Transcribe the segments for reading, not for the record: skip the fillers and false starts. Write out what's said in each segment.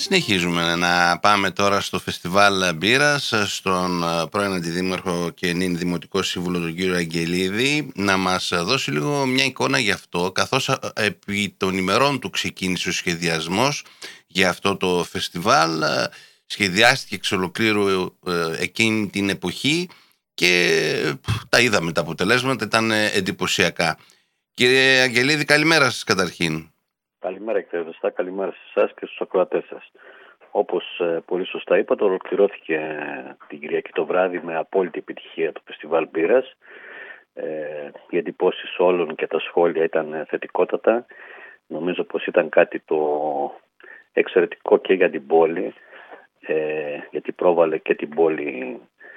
Συνεχίζουμε να πάμε τώρα στο φεστιβάλ μπύρας, στον πρώην Αντιδήμαρχο και νυν Δημοτικό Σύμβουλο τον κύριο Αγγελίδη, να μας δώσει λίγο μια εικόνα γι' αυτό, καθώς επί των ημερών του ξεκίνησε ο σχεδιασμός για αυτό το φεστιβάλ. Σχεδιάστηκε εξ ολοκλήρου εκείνη την εποχή και τα είδαμε τα αποτελέσματα, ήταν εντυπωσιακά. Κύριε Αγγελίδη, καλημέρα σας καταρχήν. Καλημέρα κύριε Βεστά, καλημέρα σε εσάς και στους ακροατές σας. Όπως πολύ σωστά είπατε, ολοκληρώθηκε την Κυριακή το βράδυ με απόλυτη επιτυχία το φεστιβάλ μπύρας. Οι εντυπώσεις όλων και τα σχόλια ήταν θετικότατα. Νομίζω πως ήταν κάτι το εξαιρετικό και για την πόλη, γιατί πρόβαλε και την πόλη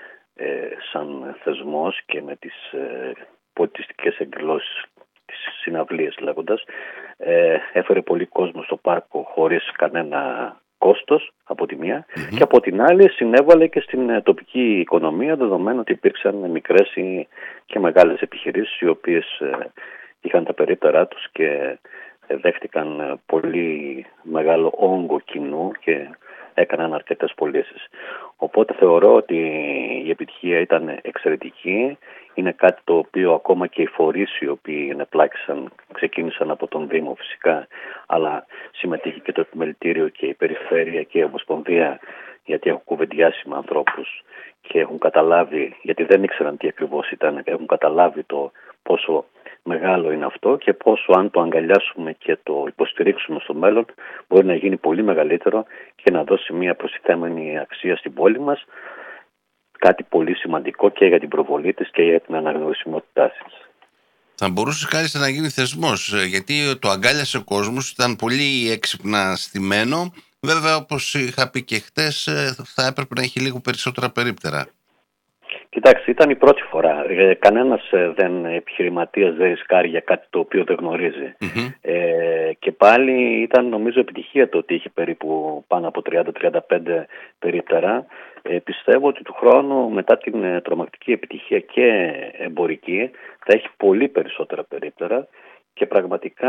σαν θεσμός και με τις πολιτιστικές εκδηλώσεις, τις συναυλίες λέγοντας. Έφερε πολύ κόσμο στο πάρκο χωρίς κανένα κόστος από τη μία και από την άλλη συνέβαλε και στην τοπική οικονομία, δεδομένου ότι υπήρξαν μικρές και μεγάλες επιχειρήσεις οι οποίες είχαν τα περίπτερά τους και δέχτηκαν πολύ μεγάλο όγκο κοινού και έκαναν αρκετές πωλήσεις. Οπότε θεωρώ ότι η επιτυχία ήταν εξαιρετική. Είναι κάτι το οποίο ακόμα και οι φορείς οι οποίοι ενεπλάκησαν, ξεκίνησαν από τον Δήμο φυσικά, αλλά συμμετείχε και το Επιμελητήριο και η Περιφέρεια και η Ομοσπονδία, γιατί έχουν κουβεντιάσει με ανθρώπους και έχουν καταλάβει, γιατί δεν ήξεραν τι ακριβώς ήταν, έχουν καταλάβει το πόσο μεγάλο είναι αυτό και πόσο αν το αγκαλιάσουμε και το υποστηρίξουμε στο μέλλον μπορεί να γίνει πολύ μεγαλύτερο και να δώσει μια προστιθέμενη αξία στην πόλη μας, κάτι πολύ σημαντικό και για την προβολή της και για την αναγνωρισιμότητά της. Θα μπορούσε κάλλιστα να γίνει θεσμός, γιατί το αγκάλιασε ο κόσμος, ήταν πολύ έξυπνα στημένο. Βέβαια, όπως είχα πει και χτες, θα έπρεπε να έχει λίγο περισσότερα περίπτερα. Κοιτάξτε, ήταν η πρώτη φορά. Κανένας επιχειρηματίας δεν ρισκάρει για κάτι το οποίο δεν γνωρίζει. Και πάλι ήταν νομίζω επιτυχία το ότι είχε περίπου πάνω από 30-35 περίπτερα. Πιστεύω ότι του χρόνου μετά την τρομακτική επιτυχία και εμπορική θα έχει πολύ περισσότερα περίπτερα και πραγματικά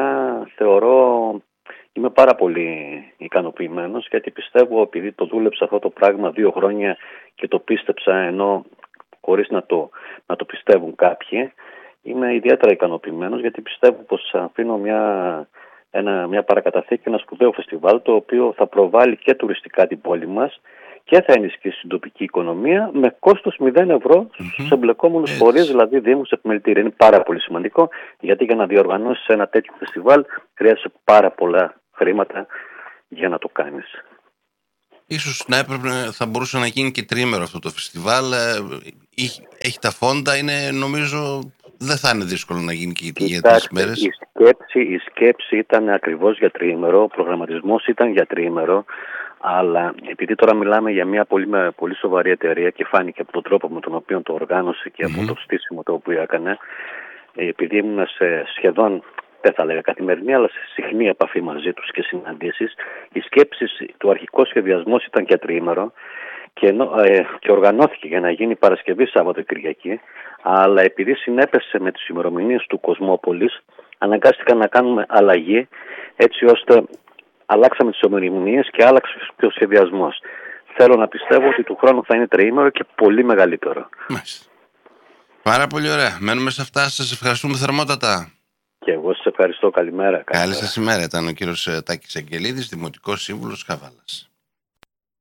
είμαι πάρα πολύ ικανοποιημένος, γιατί πιστεύω, επειδή το δούλεψα αυτό το πράγμα 2 χρόνια και το πίστεψα ενώ χωρίς να το πιστεύουν κάποιοι, είμαι ιδιαίτερα ικανοποιημένος, γιατί πιστεύω πως αφήνω μια παρακαταθήκη, ένα σπουδαίο φεστιβάλ το οποίο θα προβάλλει και τουριστικά την πόλη μας και θα ενισχύσει την τοπική οικονομία με κόστος 0 ευρώ στους εμπλεκόμενους φορείς, δηλαδή Δήμους, Επιμελητήρια. Είναι πάρα πολύ σημαντικό, γιατί για να διοργανώσεις ένα τέτοιο φεστιβάλ χρειάζεσαι πάρα πολλά χρήματα για να το κάνεις. Ίσως θα μπορούσε να γίνει και τρίμερο αυτό το φεστιβάλ. Έχει τα φόντα, νομίζω δεν θα είναι δύσκολο να γίνει και για 3 μέρες. Η σκέψη ήταν ακριβώς για τριήμερο, ο προγραμματισμός ήταν για τριήμερο, αλλά επειδή τώρα μιλάμε για μια πολύ σοβαρή εταιρεία και φάνηκε από τον τρόπο με τον οποίο το οργάνωσε και από το στήσιμο το οποίο έκανε, επειδή ήμουν σε σχεδόν, δεν θα λέγα καθημερινή, αλλά σε συχνή επαφή μαζί τους και συναντήσεις, η σκέψη του αρχικού σχεδιασμού ήταν για τριήμερο και οργανώθηκε για να γίνει Παρασκευή, Σάββατο, Κυριακή, αλλά επειδή συνέπεσε με τις ημερομηνίες του Κοσμόπολης, αναγκάστηκαν να κάνουμε αλλαγή, έτσι ώστε αλλάξαμε τις ημερομηνίες και άλλαξε και ο σχεδιασμός. Θέλω να πιστεύω ότι του χρόνου θα είναι τριήμερο και πολύ μεγαλύτερο. Μάλιστα. Πάρα πολύ ωραία. Μένουμε σε αυτά. Σας ευχαριστούμε θερμότατα. Και εγώ σας ευχαριστώ. Καλημέρα. Καλή σας ημέρα. Ήταν ο κύριος Τάκης Αγγελίδης, Δημοτικός Σύμβουλος Καβάλας.